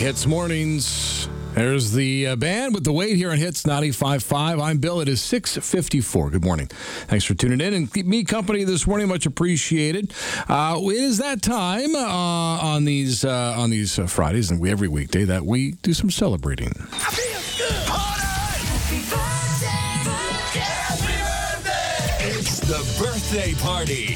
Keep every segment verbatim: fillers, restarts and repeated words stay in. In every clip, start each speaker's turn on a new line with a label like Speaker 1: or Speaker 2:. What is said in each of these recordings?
Speaker 1: Hits Mornings. There's the uh, band with the weight here on Hits ninety-five point five. I'm Bill. It is six fifty-four. Good morning. Thanks for tuning in and keep me company this morning. Much appreciated. Uh, it is that time uh, on these uh, on these uh, Fridays and we every weekday that we do some celebrating.
Speaker 2: I feel good. Happy birthday. Happy birthday. It's the birthday party.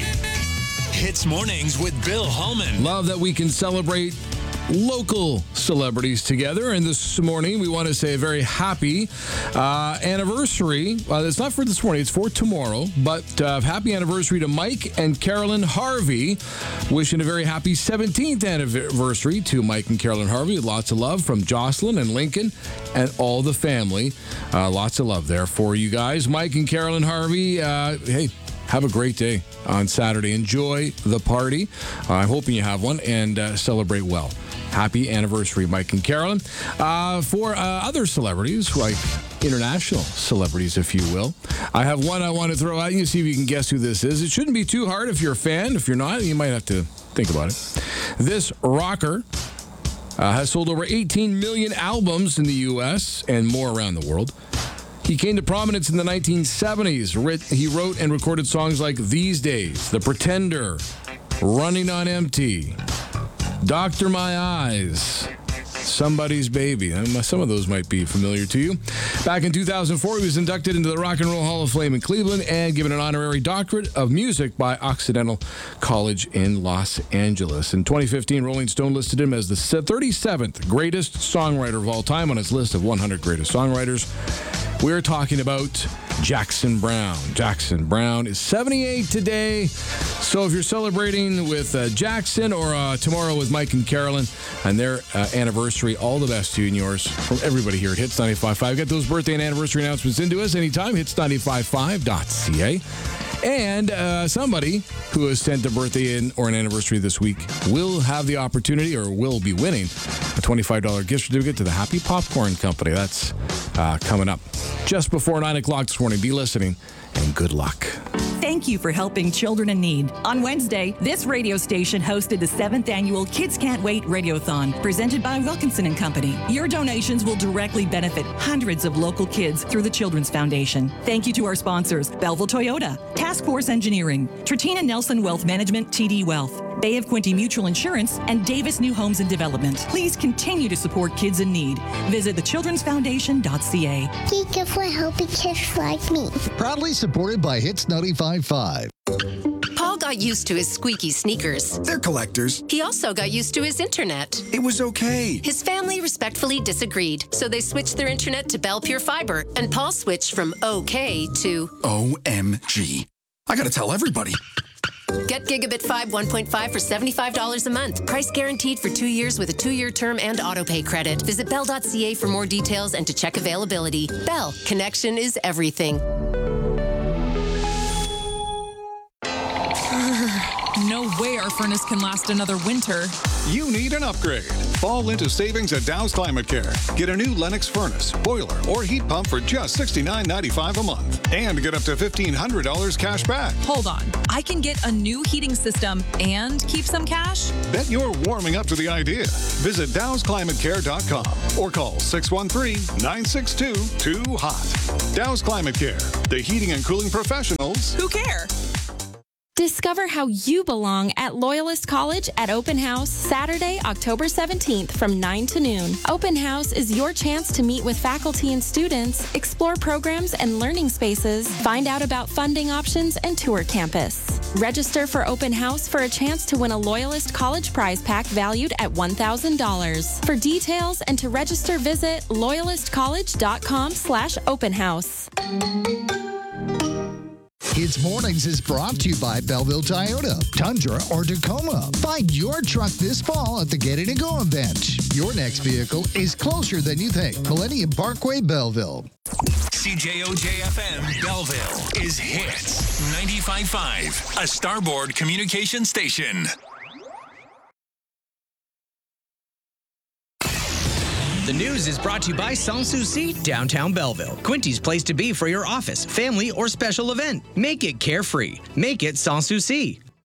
Speaker 2: Hits Mornings with Bill Holman.
Speaker 1: Love that we can celebrate local celebrities together, and this morning we want to say a very happy uh, anniversary. Uh, it's not for this morning, it's for tomorrow, but uh, happy anniversary to Mike and Carolyn Harvey. Wishing a very happy seventeenth anniversary to Mike and Carolyn Harvey. Lots of love from Jocelyn and Lincoln and all the family. Uh, lots of love there for you guys. Mike and Carolyn Harvey, uh, hey, have a great day on Saturday. Enjoy the party. Uh, I'm hoping you have one and uh, celebrate well. Happy anniversary, Mike and Carolyn. Uh, for uh, other celebrities, like international celebrities, if you will, I have one I want to throw at you, see if you can guess who this is. It shouldn't be too hard if you're a fan. If you're not, you might have to think about it. This rocker uh, has sold over eighteen million albums in the U S and more around the world. He came to prominence in the nineteen seventies. He wrote and recorded songs like These Days, The Pretender, Running on Empty, Doctor My Eyes, Somebody's Baby. Some of those might be familiar to you. Back in two thousand four, he was inducted into the Rock and Roll Hall of Fame in Cleveland and given an honorary doctorate of music by Occidental College in Los Angeles. In twenty fifteen, Rolling Stone listed him as the thirty-seventh greatest songwriter of all time on its list of one hundred greatest songwriters. We're talking about Jackson Browne. Jackson Browne is seventy-eight today. So if you're celebrating with uh, Jackson or uh, tomorrow with Mike and Carolyn and their uh, anniversary, all the best to you and yours from everybody here at Hits ninety-five point five. Get those birthday and anniversary announcements into us anytime. hits ninety-five point five dot c a. And uh, somebody who has sent a birthday in or an anniversary this week will have the opportunity or will be winning a twenty-five dollars gift certificate to the Happy Popcorn Company. That's uh, coming up just before nine o'clock this morning. Be listening and good luck.
Speaker 3: Thank you for helping children in need. On Wednesday, this radio station hosted the seventh annual Kids Can't Wait Radiothon, presented by Wilkinson and Company. Your donations will directly benefit hundreds of local kids through the Children's Foundation. Thank you to our sponsors, Belleville Toyota, Task Force Engineering, Tritina Nelson Wealth Management, T D Wealth, Bay of Quinte Mutual Insurance, and Davis New Homes and Development. Please continue to support kids in need. Visit the children's foundation dot c a.
Speaker 4: Thank you for helping kids like me.
Speaker 5: Proudly supported by Hits ninety-five point five.
Speaker 6: Paul got used to his squeaky sneakers.
Speaker 7: They're collectors.
Speaker 6: He also got used to his internet.
Speaker 7: It was okay.
Speaker 6: His family respectfully disagreed, so they switched their internet to Bell Pure Fiber, and Paul switched from okay to
Speaker 7: O M G. I gotta tell everybody.
Speaker 6: Get Gigabit Fibe one point five for seventy-five dollars a month. Price guaranteed for two years with a two-year term and autopay credit. Visit bell dot c a for more details and to check availability. Bell, connection is everything.
Speaker 8: No way our furnace can last another winter.
Speaker 9: You need an upgrade. Fall into savings at Dow's Climate Care. Get a new Lennox furnace, boiler, or heat pump for just sixty-nine ninety-five a month. And get up to fifteen hundred dollars cash back.
Speaker 8: Hold on. I can get a new heating system and keep some cash?
Speaker 9: Bet you're warming up to the idea. Visit dows climate care dot com or call six one three, nine six two, two hot. Dow's Climate Care, the heating and cooling professionals
Speaker 8: who care.
Speaker 10: Discover how you belong at Loyalist College at Open House, Saturday, October seventeenth from nine to noon. Open House is your chance to meet with faculty and students, explore programs and learning spaces, find out about funding options, and tour campus. Register for Open House for a chance to win a Loyalist College prize pack valued at one thousand dollars. For details and to register, visit loyalist college dot com slash open house.
Speaker 5: Hits Mornings is brought to you by Belleville Toyota, Tundra, or Tacoma. Find your truck this fall at the Get It and Go event. Your next vehicle is closer than you think. Millennium Parkway, Belleville.
Speaker 2: C J O J F M Belleville is Hits ninety-five point five, a Starboard communication station.
Speaker 11: The news is brought to you by Sans Souci, downtown Belleville. Quinty's place to be for your office, family, or special event. Make it carefree. Make it Sans Souci.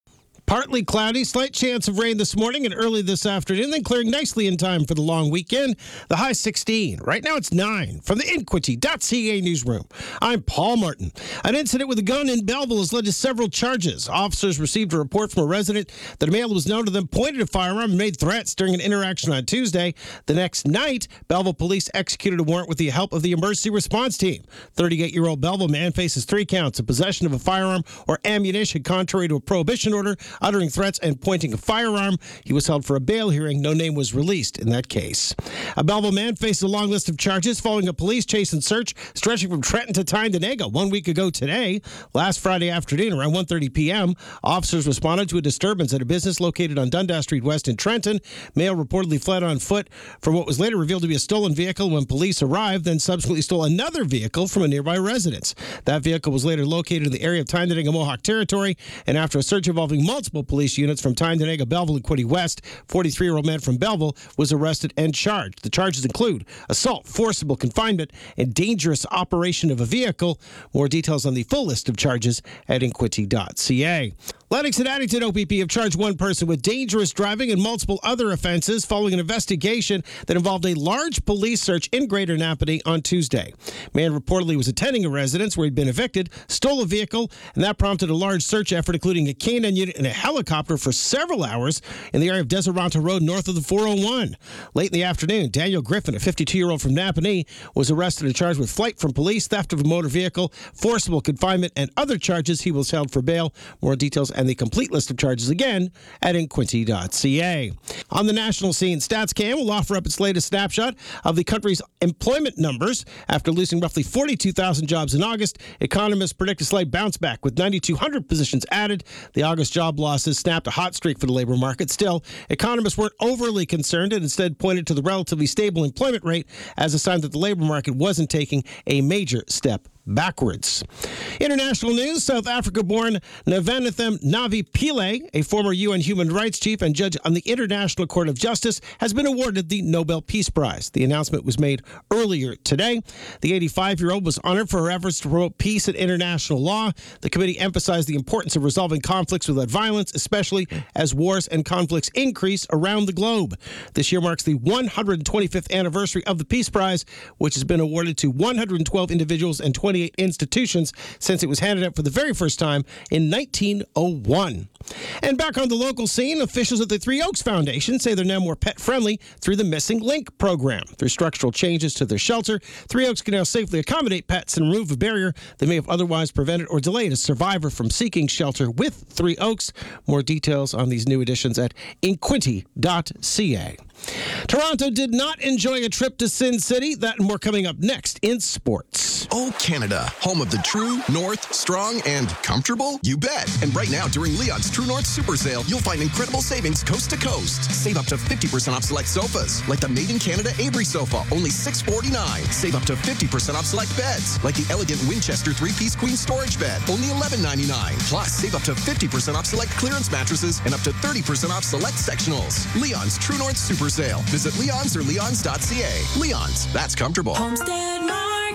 Speaker 12: Partly cloudy, slight chance of rain this morning and early this afternoon, then clearing nicely in time for the long weekend. The high sixteen. Right now it's nine. From the Inquity dot C A newsroom, I'm Paul Martin. An incident with a gun in Belleville has led to several charges. Officers received a report from a resident that a male was known to them pointed a firearm and made threats during an interaction on Tuesday. The next night, Belleville police executed a warrant with the help of the emergency response team. thirty-eight-year-old Belleville man faces three counts of possession of a firearm or ammunition contrary to a prohibition order, uttering threats and pointing a firearm. He was held for a bail hearing. No name was released in that case. A Belleville man faces a long list of charges following a police chase and search stretching from Trenton to Tyndonega one week ago today. Last Friday afternoon around one thirty p.m., officers responded to a disturbance at a business located on Dundas Street West in Trenton. Male reportedly fled on foot from what was later revealed to be a stolen vehicle. When police arrived, then subsequently stole another vehicle from a nearby residence. That vehicle was later located in the area of Tyndonega Mohawk territory, and after a search involving multiple police units from Tyndonega, Belleville, and Quinte West, forty-three-year-old man from Belleville was arrested and charged. The charges include assault, forcible confinement, and dangerous operation of a vehicle. More details on the full list of charges at inquity dot C A. Lennox and Addington O P P have charged one person with dangerous driving and multiple other offenses following an investigation that involved a large police search in Greater Napanee on Tuesday. Man reportedly was attending a residence where he'd been evicted, stole a vehicle, and that prompted a large search effort, including a canine unit and a helicopter for several hours in the area of Deseronto Road north of the four oh one. Late in the afternoon, Daniel Griffin, a fifty-two-year-old from Napanee, was arrested and charged with flight from police, theft of a motor vehicle, forcible confinement, and other charges. He was held for bail. More details and the complete list of charges again at inquity dot C A. On the national scene, StatsCan will offer up its latest snapshot of the country's employment numbers. After losing roughly forty-two thousand jobs in August, economists predict a slight bounce back with nine thousand two hundred positions added. The August job losses snapped a hot streak for the labor market. Still, economists weren't overly concerned and instead pointed to the relatively stable employment rate as a sign that the labor market wasn't taking a major step backwards. International news, South Africa-born Navanathem Navi Pillay, a former U N human rights chief and judge on the International Court of Justice, has been awarded the Nobel Peace Prize. The announcement was made earlier today. The eighty-five-year-old was honored for her efforts to promote peace and international law. The committee emphasized the importance of resolving conflicts without violence, especially as wars and conflicts increase around the globe. This year marks the one hundred twenty-fifth anniversary of the Peace Prize, which has been awarded to one hundred twelve individuals and twenty-eight institutions since it was handed out for the very first time in nineteen oh one. And back on the local scene, officials at the Three Oaks Foundation say they're now more pet-friendly through the Missing Link program. Through structural changes to their shelter, Three Oaks can now safely accommodate pets and remove a barrier that may have otherwise prevented or delayed a survivor from seeking shelter with Three Oaks. More details on these new additions at inquity dot C A. Toronto did not enjoy a trip to Sin City. That and more coming up next in sports.
Speaker 13: Oh, Canada, home of the true, north, strong, and comfortable? You bet. And right now, during Leon's True North Super Sale, you'll find incredible savings coast to coast. Save up to fifty percent off select sofas, like the Made in Canada Avery sofa, only six forty-nine. Save up to fifty percent off select beds, like the elegant Winchester three-piece queen storage bed, only eleven ninety-nine. Plus, save up to fifty percent off select clearance mattresses and up to thirty percent off select sectionals. Leon's True North Super Sale. Visit Leon's or leons dot C A. Leon's, that's comfortable.
Speaker 14: Homestead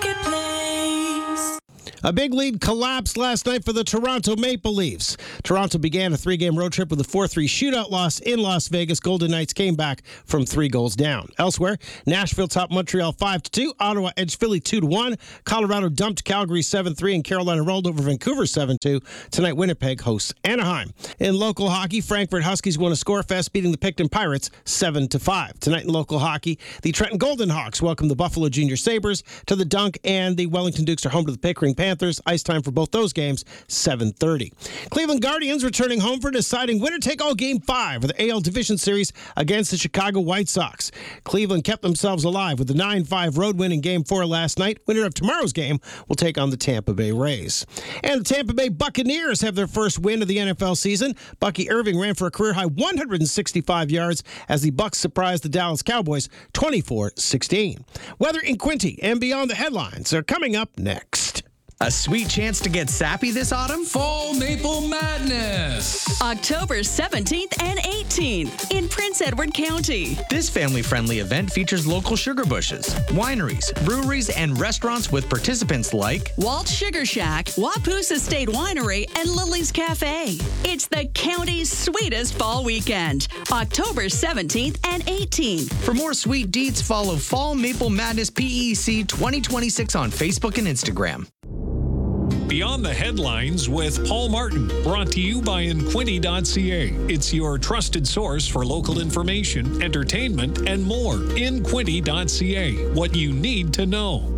Speaker 14: Marketplace.
Speaker 12: A big lead collapsed last night for the Toronto Maple Leafs. Toronto began a three-game road trip with a four three shootout loss in Las Vegas. Golden Knights came back from three goals down. Elsewhere, Nashville topped Montreal five to two. Ottawa edged Philly two to one. Colorado dumped Calgary seven three, and Carolina rolled over Vancouver seven two. Tonight, Winnipeg hosts Anaheim. In local hockey, Frankfurt Huskies won a scorefest, beating the Picton Pirates seven to five. Tonight in local hockey, the Trenton Golden Hawks welcome the Buffalo Junior Sabres to the Dunk, and the Wellington Dukes are home to the Pickering Panthers. Ice time for both those games, seven thirty. Cleveland Guardians returning home for deciding winner-take-all Game five of the A L Division Series against the Chicago White Sox. Cleveland kept themselves alive with a nine five road win in Game four last night. Winner of tomorrow's game will take on the Tampa Bay Rays. And the Tampa Bay Buccaneers have their first win of the N F L season. Bucky Irving ran for a career-high one hundred sixty-five yards as the Bucs surprised the Dallas Cowboys twenty-four sixteen. Weather in Quinte and beyond the headlines are coming up next.
Speaker 11: A sweet chance to get sappy this autumn?
Speaker 1: Fall Maple Madness.
Speaker 14: October seventeenth and eighteenth in Prince Edward County.
Speaker 11: This family-friendly event features local sugar bushes, wineries, breweries, and restaurants with participants like
Speaker 14: Walt's Sugar Shack, Wapusa State Winery, and Lily's Cafe. It's the county's sweetest fall weekend, October seventeenth and eighteenth.
Speaker 11: For more sweet deets, follow Fall Maple Madness P E C twenty twenty-six on Facebook and Instagram.
Speaker 15: Beyond the Headlines with Paul Martin, brought to you by Inquinty dot C A. It's your trusted source for local information, entertainment, and more. Inquinty dot C A, what you need to know.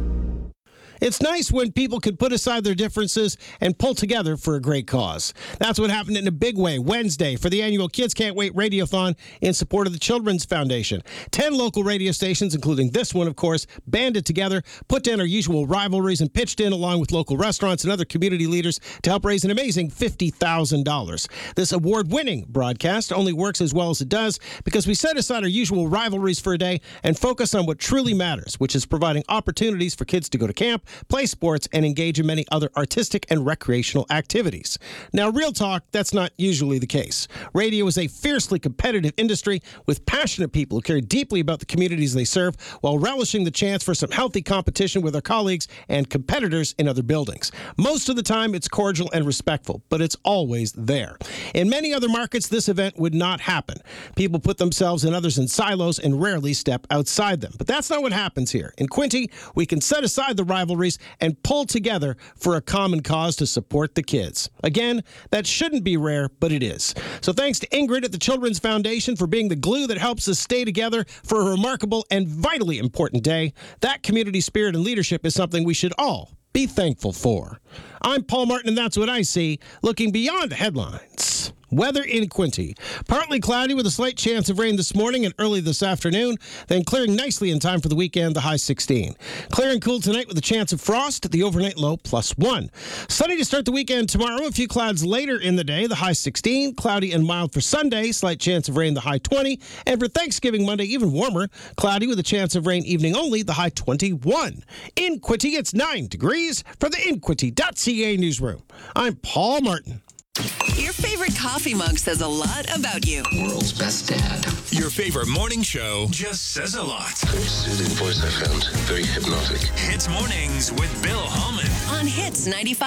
Speaker 12: It's nice when people can put aside their differences and pull together for a great cause. That's what happened in a big way Wednesday for the annual Kids Can't Wait Radiothon in support of the Children's Foundation. Ten local radio stations, including this one, of course, banded together, put down our usual rivalries, and pitched in along with local restaurants and other community leaders to help raise an amazing fifty thousand dollars. This award-winning broadcast only works as well as it does because we set aside our usual rivalries for a day and focus on what truly matters, which is providing opportunities for kids to go to camp, play sports, and engage in many other artistic and recreational activities. Now, real talk, that's not usually the case. Radio is a fiercely competitive industry with passionate people who care deeply about the communities they serve while relishing the chance for some healthy competition with our colleagues and competitors in other buildings. Most of the time, it's cordial and respectful, but it's always there. In many other markets, this event would not happen. People put themselves and others in silos and rarely step outside them. But that's not what happens here. In Quinty, we can set aside the rivalries and pull together for a common cause to support the kids. Again, that shouldn't be rare, but it is. So thanks to Ingrid at the Children's Foundation for being the glue that helps us stay together for a remarkable and vitally important day. That community spirit and leadership is something we should all be thankful for. I'm Paul Martin, and that's what I see. Looking beyond the headlines. Weather in Quinty. Partly cloudy with a slight chance of rain this morning and early this afternoon, then clearing nicely in time for the weekend, the high sixteen. Clear and cool tonight with a chance of frost, the overnight low plus one. Sunny to start the weekend tomorrow, a few clouds later in the day, the high sixteen. Cloudy and mild for Sunday, slight chance of rain, the high twenty. And for Thanksgiving Monday, even warmer, cloudy with a chance of rain evening only, the high twenty-one. In Quinty, it's nine degrees from the Inquinty dot C A newsroom. I'm Paul Martin.
Speaker 16: Your favorite coffee mug says a lot about you.
Speaker 2: World's best dad. Your favorite morning show just says a lot.
Speaker 17: Very soothing voice I found. Very hypnotic.
Speaker 2: Hits Mornings with Bill Holman.
Speaker 16: On Hits ninety-five.